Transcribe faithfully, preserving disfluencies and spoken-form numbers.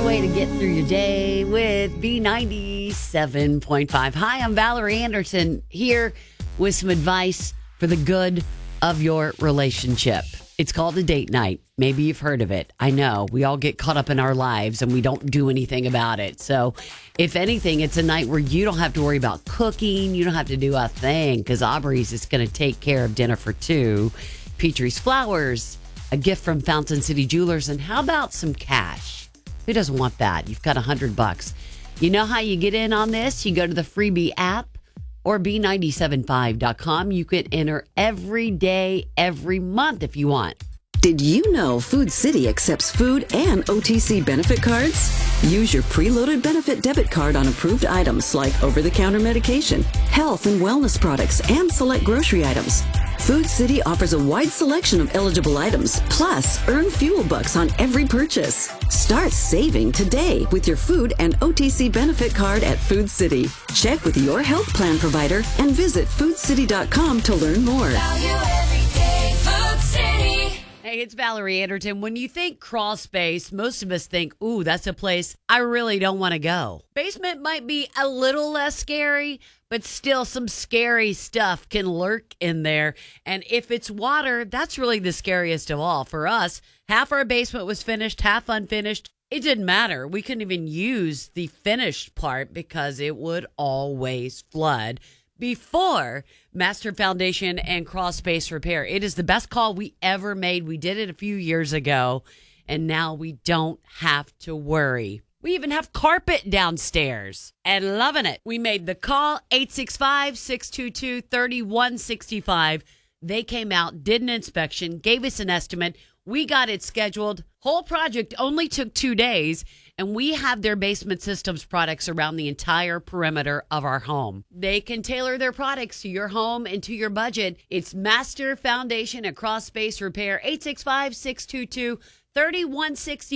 way to get through your day with B ninety-seven point five. Hi, I'm Valerie Anderson here with some advice for the good of your relationship. It's called a date night. Maybe you've heard of it. I know. We all get caught up in our lives and we don't do anything about it. So if anything, it's a night where you don't have to worry about cooking. You don't have to do a thing because Aubrey's is going to take care of dinner for two. Petrie's Flowers, a gift from Fountain City Jewelers, and how about some cash? Who doesn't want that? You've got a hundred bucks. You know how you get in on this? You go to the Freebie app or B nine seven five dot com. You could enter every day, every month if you want. Did you know Food City accepts food and O T C benefit cards? Use your preloaded benefit debit card on approved items like over-the-counter medication, health and wellness products, and select grocery items. Food City offers a wide selection of eligible items, plus earn fuel bucks on every purchase. Start saving today with your food and O T C benefit card at Food City. Check with your health plan provider and visit food city dot com to learn more. Hey, it's Valerie Anderson. When you think crawl space, most of us think, ooh, that's a place I really don't want to go. Basement might be a little less scary, but still some scary stuff can lurk in there. And if it's water, that's really the scariest of all. For us, half our basement was finished, half unfinished. It didn't matter. We couldn't even use the finished part because it would always flood before Master Foundation and Crawl Space Repair. It is the best call we ever made. We did it a few years ago, and now we don't have to worry. We even have carpet downstairs and loving it. We made the call, eight six five, six two two, three one six five. They came out, did an inspection, gave us an estimate. We got it scheduled. Whole project only took two days, and we have their basement systems products around the entire perimeter of our home. They can tailor their products to your home and to your budget. It's Master Foundation and Crawl Space Repair, eight six five, six two two, three one six